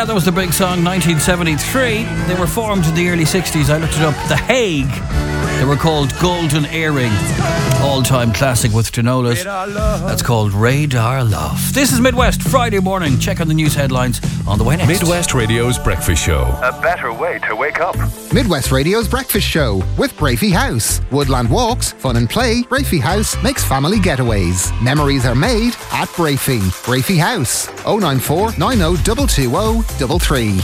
Yeah, that was the big song, 1973. They were formed in the early 60s. I looked it up. The Hague. They were called Golden Earring. All-time classic with Tenolis. That's called Radar Love. This is Midwest Friday morning. Check on the news headlines on the way next. Midwest Radio's Breakfast Show. A better way to wake up. Midwest Radio's Breakfast Show with Brafey House. Woodland walks, fun and play. Brafey House makes family getaways. Memories are made at Brafey. Brafey House. 094 90 220 33.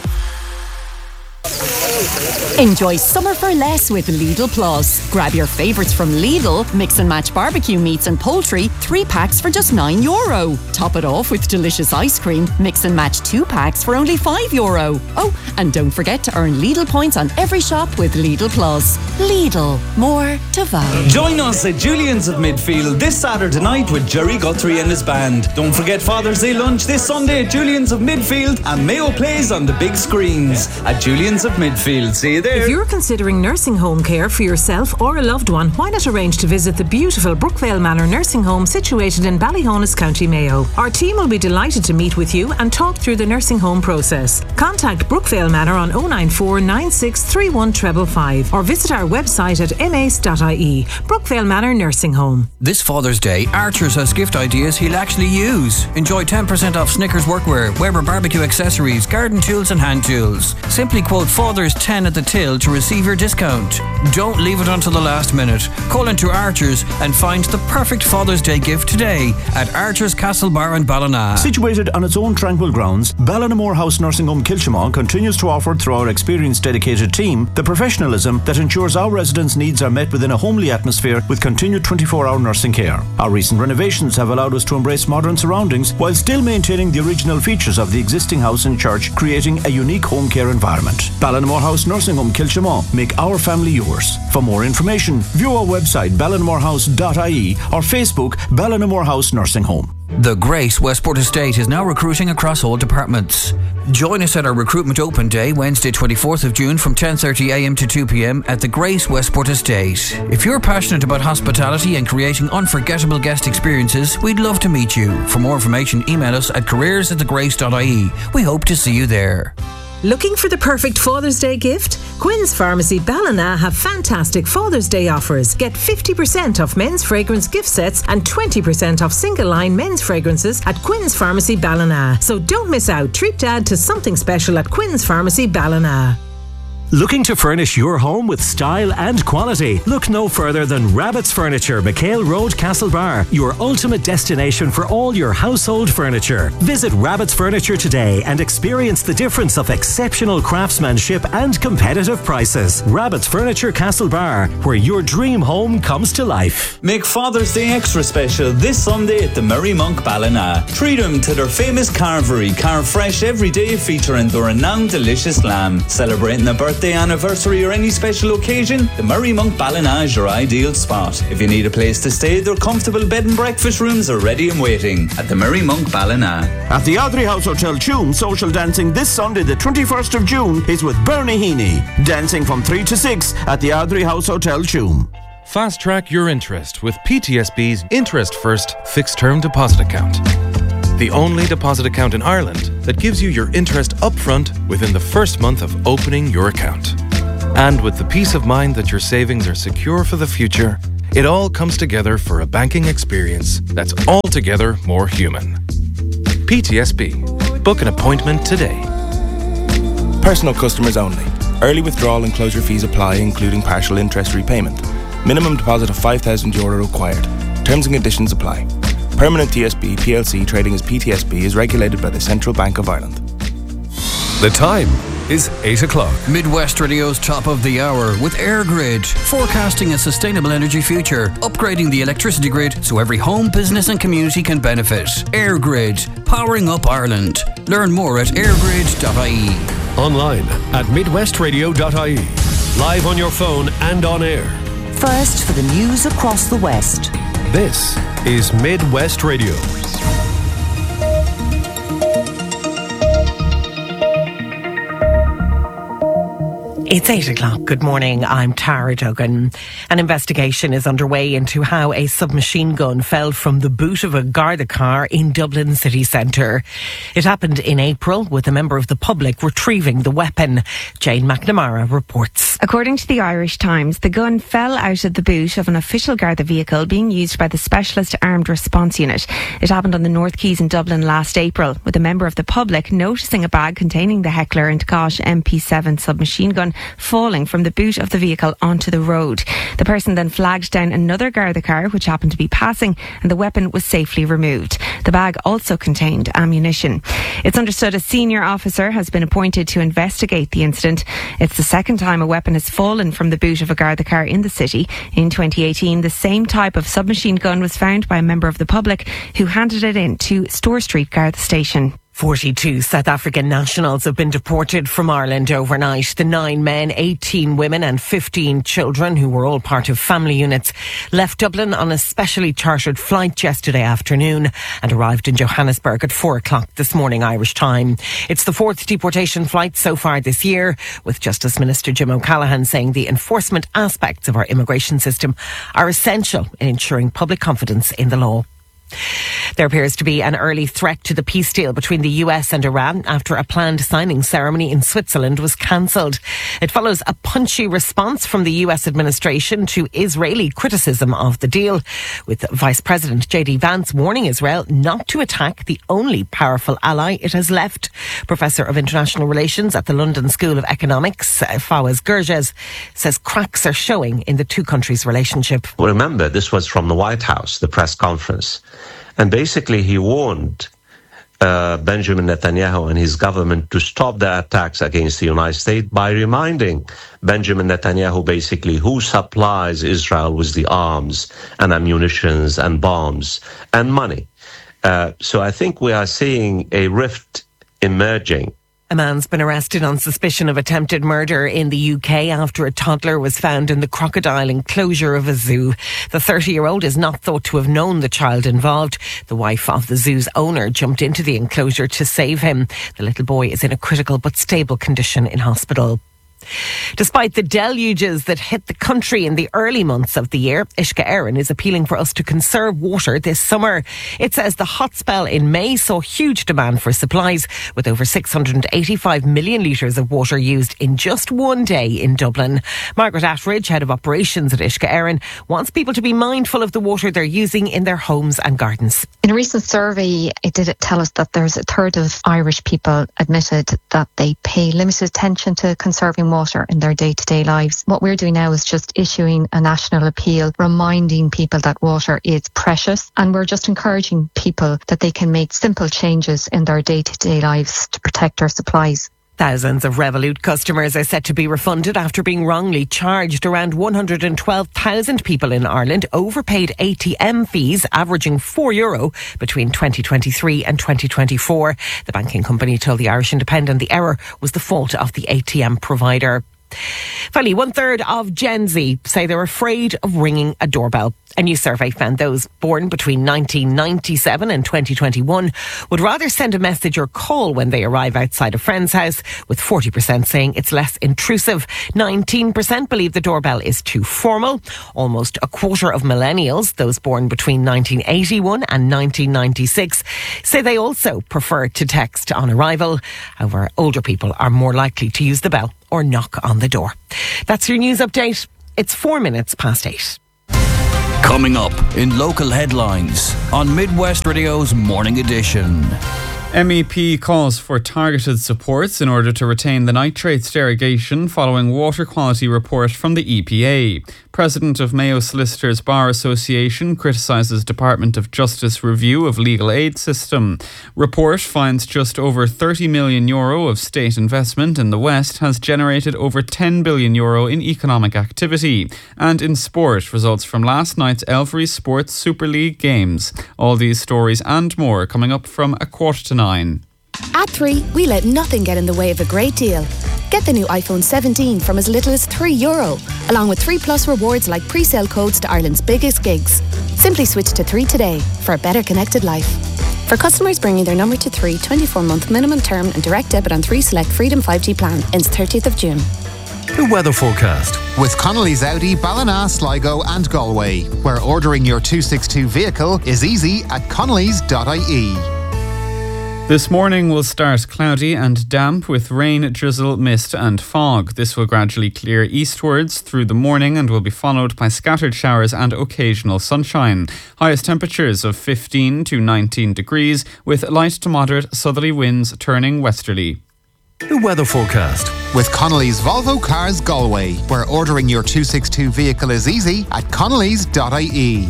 Enjoy summer for less with Lidl Plus. Grab your favourites from Lidl, mix and match barbecue meats and poultry, 3 packs for just €9. Top it off with delicious ice cream, mix and match 2 packs for only €5. Oh, and don't forget to earn Lidl points on every shop with Lidl Plus. Lidl, more to value. Join us at Julian's of Midfield this Saturday night with Jerry Guthrie and his band. Don't forget Father's Day lunch this Sunday at Julian's of Midfield, and Mayo plays on the big screens at Julian's of Midfield. See you there. If you're considering nursing home care for yourself or a loved one, why not arrange to visit the beautiful Brookvale Manor Nursing Home situated in Ballyhonus, County Mayo. Our team will be delighted to meet with you and talk through the nursing home process. Contact Brookvale Manor on 094 9631 555 or visit our website at mace.ie. Brookvale Manor Nursing Home. This Father's Day, Archers has gift ideas he'll actually use. Enjoy 10% off Snickers workwear, Weber barbecue accessories, garden tools and hand tools. Simply quote Father's 10 at the till to receive your discount. Don't leave it until the last minute. Call into Archers and find the perfect Father's Day gift today at Archers Castle Bar in Ballina. Situated on its own tranquil grounds, Ballinamore House Nursing Home Kilchimau continues to offer through our experienced dedicated team the professionalism that ensures our residents' needs are met within a homely atmosphere with continued 24-hour nursing care. Our recent renovations have allowed us to embrace modern surroundings while still maintaining the original features of the existing house and church, creating a unique home care environment. Ballinamore House Nursing Home Kilchimau. Make our family yours. For more information, view our website ballinamorehouse.ie or Facebook Ballinamore House Nursing Home. The Grace Westport Estate is now recruiting across all departments. Join us at our Recruitment Open Day, Wednesday 24th of June from 10:30am to 2pm at the Grace Westport Estate. If you're passionate about hospitality and creating unforgettable guest experiences, we'd love to meet you. For more information, email us at careers@thegrace.ie. We hope to see you there. Looking for the perfect Father's Day gift? Quinn's Pharmacy Ballina have fantastic Father's Day offers. Get 50% off men's fragrance gift sets and 20% off single line men's fragrances at Quinn's Pharmacy Ballina. So don't miss out. Treat Dad to something special at Quinn's Pharmacy Ballina. Looking to furnish your home with style and quality? Look no further than Rabbit's Furniture, McHale Road, Castlebar, your ultimate destination for all your household furniture. Visit Rabbit's Furniture today and experience the difference of exceptional craftsmanship and competitive prices. Rabbit's Furniture, Castlebar, where your dream home comes to life. Make Father's Day extra special this Sunday at the Murray Monk Ballina. Treat them to their famous carvery, carved fresh every day, featuring the renowned delicious lamb. Celebrating a birthday anniversary or any special occasion, the Murray Monk Ballina is your ideal spot. If you need a place to stay, their comfortable bed and breakfast rooms are ready and waiting at the Murray Monk Ballina. At the Ardrey House Hotel Tuam, social dancing this Sunday the 21st of June is with Bernie Heaney. Dancing from 3 to 6 at the Ardrey House Hotel Tuam. Fast track your interest with PTSB's Interest First Fixed Term Deposit Account. The only deposit account in Ireland that gives you your interest upfront within the first month of opening your account. And with the peace of mind that your savings are secure for the future, it all comes together for a banking experience that's altogether more human. PTSB. Book an appointment today. Personal customers only. Early withdrawal and closure fees apply, including partial interest repayment. Minimum deposit of €5,000 required. Terms and conditions apply. Permanent TSB PLC trading as PTSB is regulated by the Central Bank of Ireland. The time is 8 o'clock. Midwest Radio's top of the hour with EirGrid, forecasting a sustainable energy future, upgrading the electricity grid so every home, business and community can benefit. EirGrid, powering up Ireland. Learn more at airgrid.ie. Online at midwestradio.ie. Live on your phone and on air. First for the news across the West. This is Midwest Radio. It's 8 o'clock. Good morning. I'm Tara Duggan. An investigation is underway into how a submachine gun fell from the boot of a Garda car in Dublin city centre. It happened in April, with a member of the public retrieving the weapon. Jane McNamara reports. According to the Irish Times, the gun fell out of the boot of an official Garda vehicle being used by the Specialist Armed Response Unit. It happened on the North Quays in Dublin last April, with a member of the public noticing a bag containing the Heckler and Koch MP7 submachine gun falling from the boot of the vehicle onto the road. The person then flagged down another Garda car which happened to be passing, and the weapon was safely removed. The bag also contained ammunition. It's understood a senior officer has been appointed to investigate the incident. It's the second time a weapon has fallen from the boot of a Garda car in the city. In 2018, the same type of submachine gun was found by a member of the public who handed it in to Store Street Garda Station. 42 South African nationals have been deported from Ireland overnight. The 9 men, 18 women and 15 children, who were all part of family units, left Dublin on a specially chartered flight yesterday afternoon and arrived in Johannesburg at 4 o'clock this morning Irish time. It's the fourth deportation flight so far this year, with Justice Minister Jim O'Callaghan saying the enforcement aspects of our immigration system are essential in ensuring public confidence in the law. There appears to be an early threat to the peace deal between the US and Iran after a planned signing ceremony in Switzerland was cancelled. It follows a punchy response from the US administration to Israeli criticism of the deal, with Vice President J.D. Vance warning Israel not to attack the only powerful ally it has left. Professor of International Relations at the London School of Economics, Fawaz Gerges, says cracks are showing in the two countries' relationship. Well, remember, this was from the White House, the press conference. And basically he warned Benjamin Netanyahu and his government to stop the attacks against the United States by reminding Benjamin Netanyahu basically who supplies Israel with the arms and ammunitions and bombs and money. So I think we are seeing a rift emerging. A man's been arrested on suspicion of attempted murder in the UK after a toddler was found in the crocodile enclosure of a zoo. The 30-year-old is not thought to have known the child involved. The wife of the zoo's owner jumped into the enclosure to save him. The little boy is in a critical but stable condition in hospital. Despite the deluges that hit the country in the early months of the year, Uisce Éireann is appealing for us to conserve water this summer. It says the hot spell in May saw huge demand for supplies, with over 685 million litres of water used in just one day in Dublin. Margaret Attridge, head of operations at Uisce Éireann, wants people to be mindful of the water they're using in their homes and gardens. In a recent survey, it did tell us that there's a third of Irish people admitted that they pay limited attention to conserving water in their day-to-day lives. What we're doing now is just issuing a national appeal, reminding people that water is precious, and we're just encouraging people that they can make simple changes in their day-to-day lives to protect our supplies. Thousands of Revolut customers are set to be refunded after being wrongly charged. Around 112,000 people in Ireland overpaid ATM fees, averaging €4 between 2023 and 2024. The banking company told the Irish Independent the error was the fault of the ATM provider. Finally, 1/3 of Gen Z say they're afraid of ringing a doorbell. A new survey found those born between 1997 and 2021 would rather send a message or call when they arrive outside a friend's house, with 40% saying it's less intrusive. 19% believe the doorbell is too formal. Almost a quarter of millennials, those born between 1981 and 1996, say they also prefer to text on arrival. However, older people are more likely to use the bell or knock on the door. That's your news update. It's 4 minutes past 8. Coming up in local headlines on Midwest Radio's Morning Edition. MEP calls for targeted supports in order to retain the nitrates derogation following water quality report from the EPA. President of Mayo Solicitors Bar Association criticises Department of Justice review of legal aid system. Report finds just over €30 million of state investment in the West has generated over €10 billion in economic activity. And in sport, results from last night's Elvery Sports Super League games. All these stories and more coming up from 8:45. At 3, we let nothing get in the way of a great deal. Get the new iPhone 17 from as little as €3, along with 3 Plus rewards like pre-sale codes to Ireland's biggest gigs. Simply switch to 3 today for a better connected life. For customers bringing their number to 3, 24-month minimum term and direct debit on 3 select Freedom 5G plan ends 30th of June. The weather forecast. With Connolly's Audi, Ballina, Sligo and Galway, where ordering your 262 vehicle is easy at connellys.ie. This morning will start cloudy and damp with rain, drizzle, mist and fog. This will gradually clear eastwards through the morning and will be followed by scattered showers and occasional sunshine. Highest temperatures of 15 to 19 degrees with light to moderate southerly winds turning westerly. The weather forecast. With Connolly's Volvo Cars Galway, where ordering your 262 vehicle is easy at connellys.ie.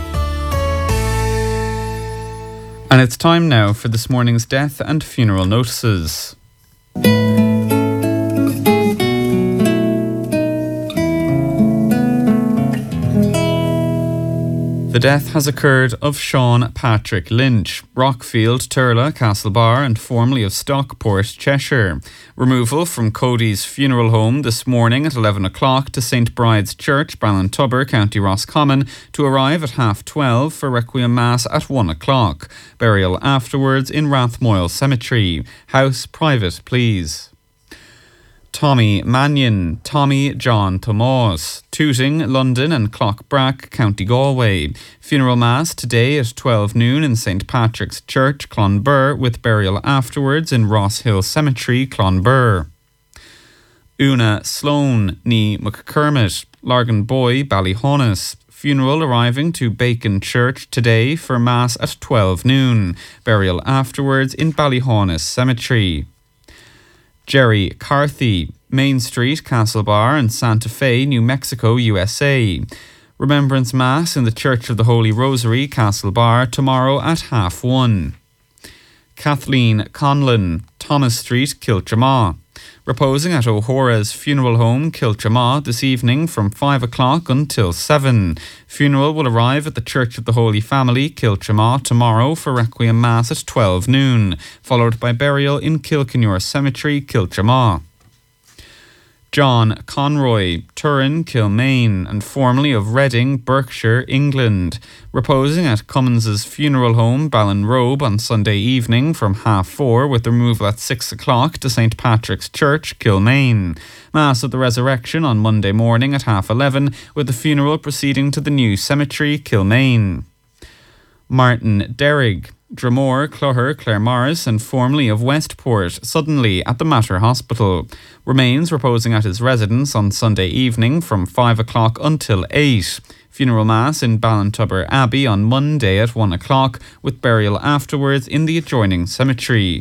And it's time now for this morning's death and funeral notices. The death has occurred of Sean Patrick Lynch, Rockfield, Turla, Castlebar and formerly of Stockport, Cheshire. Removal from Cody's funeral home this morning at 11 o'clock to St Bride's Church, Ballintubber, County Roscommon, to arrive at 12:30 for Requiem Mass at 1 o'clock. Burial afterwards in Rathmoyle Cemetery. House private, please. Tommy Mannion, Tommy John Tomás, Tooting, London and Clockbrack, County Galway. Funeral Mass today at 12 noon in St Patrick's Church, Clonbur, with burial afterwards in Ross Hill Cemetery, Clonbur. Una Sloan, ní McCormick, Largan Boy, Ballyhonus. Funeral arriving to Bacon Church today for Mass at 12 noon. Burial afterwards in Ballyhonus Cemetery. Jerry Carthy, Main Street, Castlebar and Santa Fe, New Mexico, USA. Remembrance Mass in the Church of the Holy Rosary, Castlebar, tomorrow at 1:30. Kathleen Conlon, Thomas Street, Kiltramaw. Reposing at O'Hora's Funeral Home, Kiltramaw, this evening from 5 o'clock until 7. Funeral will arrive at the Church of the Holy Family, Kiltramaw, tomorrow for Requiem Mass at 12 noon, followed by burial in Kilkenure Cemetery, Kiltramaw. John Conroy, Turin, Kilmaine, and formerly of Reading, Berkshire, England. Reposing at Cummins' funeral home, Ballinrobe, on Sunday evening from 4:30 with removal at 6 o'clock to St Patrick's Church, Kilmaine. Mass of the Resurrection on Monday morning at 11:30 with the funeral proceeding to the new cemetery, Kilmaine. Martin Derrig, Dromore, Clogher, Claremorris and formerly of Westport, suddenly at the Mater Hospital. Remains reposing at his residence on Sunday evening from 5 o'clock until 8. Funeral Mass in Ballintubber Abbey on Monday at 1 o'clock with burial afterwards in the adjoining cemetery.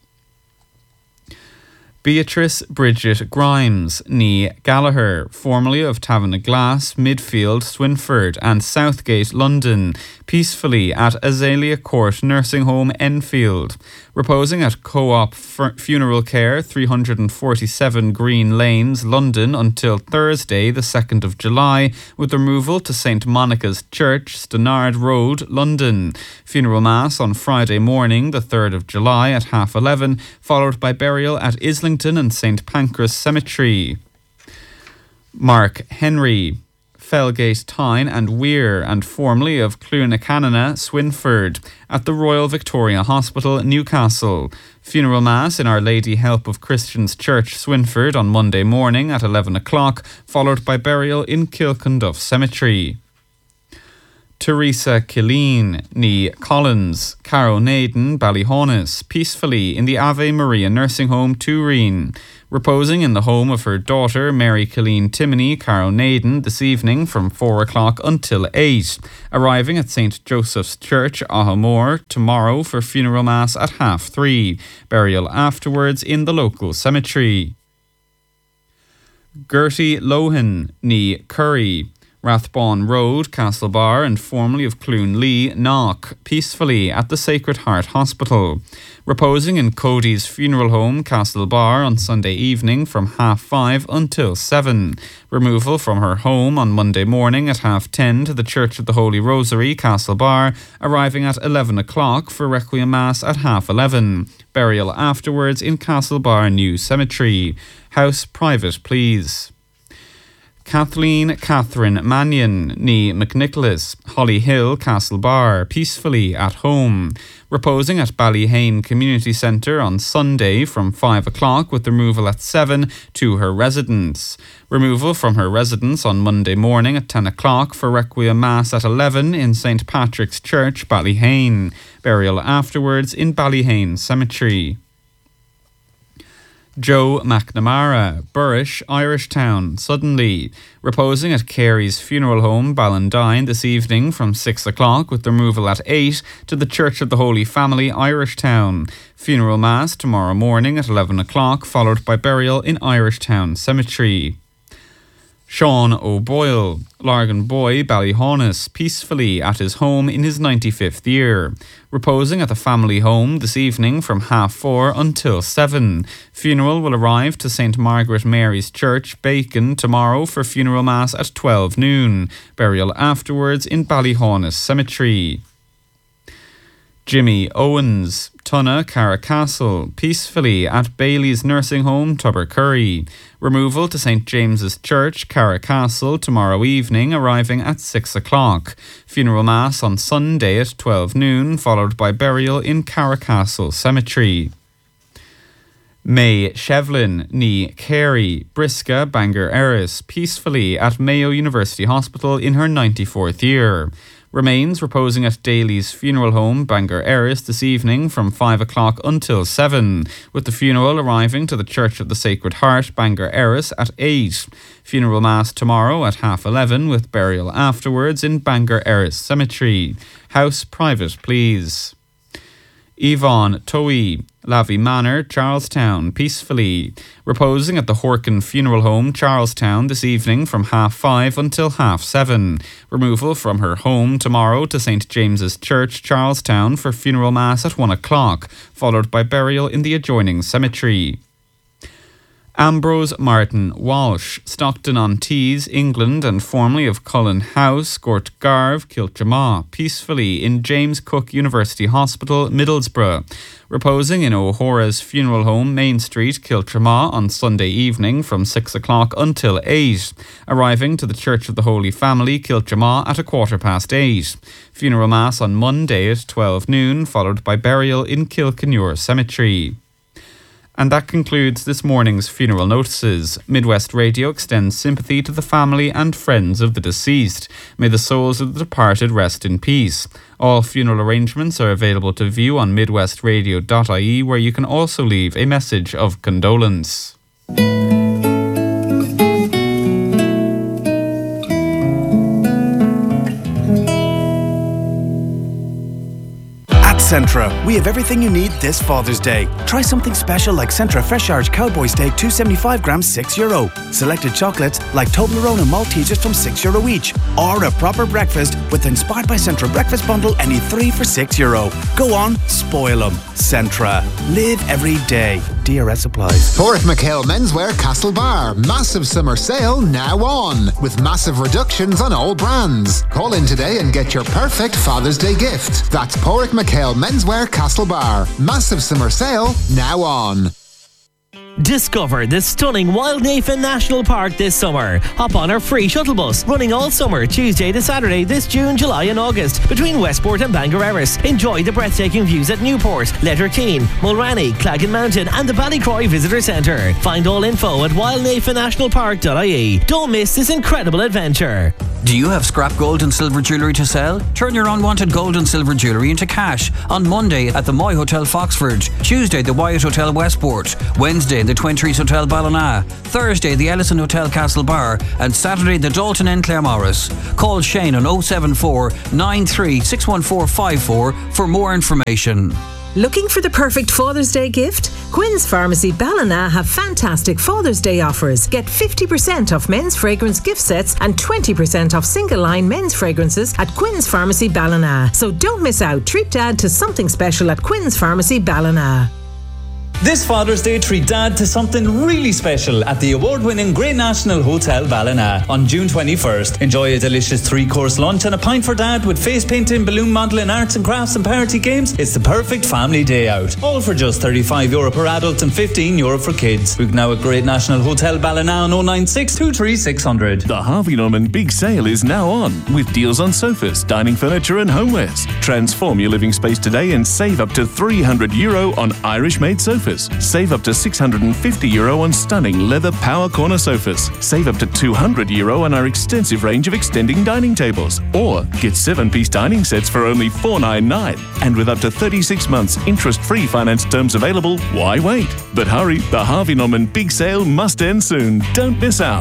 Beatrice Bridget Grimes, ní Gallagher, formerly of Taverna Glass, Midfield, Swinford and Southgate, London, peacefully at Azalea Court Nursing Home, Enfield. Reposing at Co-op Funeral Care, 347 Green Lanes, London, until Thursday, the 2nd of July, with removal to St Monica's Church, Stenard Road, London. Funeral Mass on Friday morning, the 3rd of July, at 11:30, followed by burial at Islington and St Pancras Cemetery. Mark Henry, Felgate Tyne and Weir, and formerly of Clunacanana, Swinford, at the Royal Victoria Hospital, Newcastle. Funeral Mass in Our Lady Help of Christians Church, Swinford, on Monday morning at 11 o'clock, followed by burial in Kilcunduff Cemetery. Teresa Killeen, ní Collins, Caro Naden, Ballyhonus, peacefully in the Ave Maria Nursing Home, Turin. Reposing in the home of her daughter, Mary Killeen Timoney, Caro Naden, this evening from 4 o'clock until 8. Arriving at St Joseph's Church, Ahamore, tomorrow for funeral mass at 3:30. Burial afterwards in the local cemetery. Gertie Lohan, ní Curry, Rathbone Road, Castlebar, and formerly of Clunlee, Knock, peacefully at the Sacred Heart Hospital. Reposing in Cody's funeral home, Castlebar, on Sunday evening from 5:30 until 7. Removal from her home on Monday morning at 10:30 to the Church of the Holy Rosary, Castlebar, arriving at 11 o'clock for Requiem Mass at 11:30. Burial afterwards in Castlebar New Cemetery. House private, please. Kathleen Catherine Mannion, ní McNicholas, Holly Hill, Castlebar, peacefully at home. Reposing at Ballyhane Community Centre on Sunday from 5 o'clock with removal at 7 to her residence. Removal from her residence on Monday morning at 10 o'clock for Requiem Mass at 11 in St Patrick's Church, Ballyhane. Burial afterwards in Ballyhane Cemetery. Joe McNamara, Burrish, Irish Town, suddenly. Reposing at Carey's funeral home, Ballandine, this evening from 6 o'clock with removal at 8 to the Church of the Holy Family, Irish Town. Funeral Mass tomorrow morning at 11 o'clock, followed by burial in Irish Town Cemetery. Sean O'Boyle, Largan Boy, Ballyhaunis, peacefully at his home in his 95th year. Reposing at the family home this evening from 4:30 until 7. Funeral will arrive to St Margaret Mary's Church, Bacon, tomorrow for funeral mass at 12 noon. Burial afterwards in Ballyhaunis Cemetery. Jimmy Owens, Tunna, Carracastle, peacefully at Bailey's Nursing Home, Tubbercurry. Removal to St James's Church, Carracastle, tomorrow evening, arriving at 6 o'clock. Funeral Mass on Sunday at 12 noon, followed by burial in Carracastle Cemetery. May Shevlin, ní Carey, Brisca, Bangor Erris, peacefully at Mayo University Hospital in her 94th year. Remains reposing at Daly's Funeral Home, Bangor Erris, this evening from 5 o'clock until 7, with the funeral arriving to the Church of the Sacred Heart, Bangor Erris, at 8. Funeral Mass tomorrow at 11:30, with burial afterwards in Bangor Erris Cemetery. House private, please. Yvonne Toey, Lavey Manor, Charlestown, peacefully. Reposing at the Horkin Funeral Home, Charlestown, this evening from 5:30 until 7:30. Removal from her home tomorrow to St James's Church, Charlestown for funeral mass at 1 o'clock, followed by burial in the adjoining cemetery. Ambrose Martin Walsh, Stockton-on-Tees, England, and formerly of Cullen House, Gort Garve, Kiltramaw, peacefully in James Cook University Hospital, Middlesbrough. Reposing in O'Hora's Funeral Home, Main Street, Kiltramaw, on Sunday evening from 6 o'clock until 8. Arriving to the Church of the Holy Family, Kiltramaw, at 8:15. Funeral Mass on Monday at 12 noon, followed by burial in Kilkenure Cemetery. And that concludes this morning's funeral notices. Midwest Radio extends sympathy to the family and friends of the deceased. May the souls of the departed rest in peace. All funeral arrangements are available to view on midwestradio.ie, where you can also leave a message of condolence. Centra, we have everything you need this Father's Day. Try something special like Centra Fresh Irish Cowboy Steak, 275 grams, €6. Selected chocolates like Toblerone and Maltesers from €6 each. Or a proper breakfast with Inspired by Centra Breakfast Bundle, any 3 for €6. Go on, spoil them. Centra. Live every day. DRS applies. Porrick McHale Menswear Castlebar. Massive summer sale now on, with massive reductions on all brands. Call in today and get your perfect Father's Day gift. That's Porrick McHale Menswear Castlebar. Massive summer sale now on. Discover the stunning Wildnafen National Park this summer. Hop on our free shuttle bus, running all summer, Tuesday to Saturday this June, July and August, between Westport and Bangor Erris. Enjoy the breathtaking views at Newport, Letterkeene, Mulranny, Claggan Mountain and the Ballycroy Visitor Centre. Find all info at wildnafennationalpark.ie. Don't miss this incredible adventure. Do you have scrap gold and silver jewellery to sell? Turn your unwanted gold and silver jewellery into cash on Monday at the Moy Hotel Foxford, Tuesday the Wyatt Hotel Westport, Wednesday the Twin Trees Hotel Ballina, Thursday the Ellison Hotel Castlebar and Saturday the Dalton Inn Claremorris. Call Shane on 074 93 61454 for more information. Looking for the perfect Father's Day gift? Quinn's Pharmacy Ballina have fantastic Father's Day offers. Get 50% off men's fragrance gift sets and 20% off single line men's fragrances at Quinn's Pharmacy Ballina. So don't miss out. Treat Dad to something special at Quinn's Pharmacy Ballina. This Father's Day, treat Dad to something really special at the award-winning Great National Hotel Ballina on June 21st. Enjoy a delicious 3-course lunch and a pint for Dad with face painting, balloon modelling, arts and crafts and party games. It's the perfect family day out. All for just €35 per adult and €15 for kids. Book now at Great National Hotel Ballina on 096 23600. The Harvey Norman Big Sale is now on, with deals on sofas, dining furniture and homewares. Transform your living space today and save up to €300 on Irish-made sofas. Save up to €650 on stunning leather power corner sofas. Save up to €200 on our extensive range of extending dining tables. Or get 7-piece dining sets for only $499. And with up to 36 months interest-free finance terms available, why wait? But hurry, the Harvey Norman Big Sale must end soon. Don't miss out.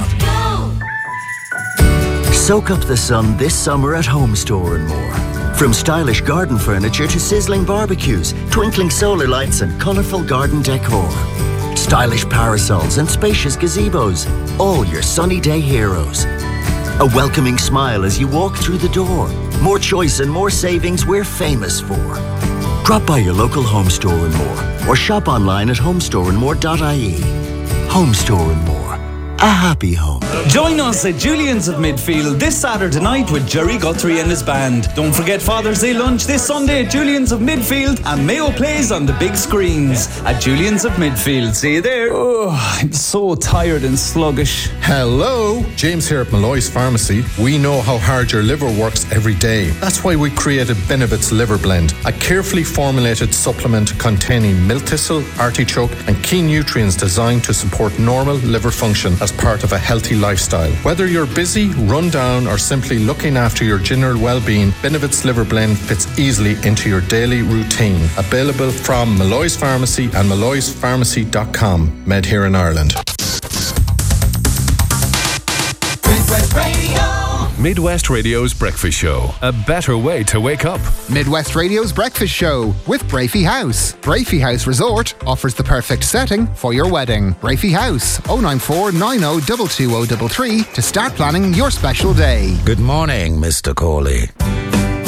Soak up the sun this summer at Home Store and More. From stylish garden furniture to sizzling barbecues, twinkling solar lights and colourful garden decor. Stylish parasols and spacious gazebos, all your sunny day heroes. A welcoming smile as you walk through the door. More choice and more savings we're famous for. Drop by your local Home Store and More, or shop online at homestoreandmore.ie. Home Store and More. A happy home. Join us at Julian's of Midfield this Saturday night with Jerry Guthrie and his band. Don't forget Father's Day lunch this Sunday at Julian's of Midfield, and Mayo plays on the big screens at Julian's of Midfield. See you there. Oh, I'm so tired and sluggish. Hello, James here at Malloy's Pharmacy. We know how hard your liver works every day. That's why we created Benevit's Liver Blend, a carefully formulated supplement containing milk thistle, artichoke and key nutrients designed to support normal liver function as part of a healthy lifestyle. Whether you're busy, run down or simply looking after your general well-being, Benevit's Liver Blend fits easily into your daily routine. Available from Malloy's Pharmacy and malloyspharmacy.com. Made here in Ireland. Midwest Radio's Breakfast Show. A better way to wake up. Midwest Radio's Breakfast Show with Brafey House. Brafey House Resort offers the perfect setting for your wedding. Brafey House, 094 90 22033 to start planning your special day. Good morning, Mr. Corley.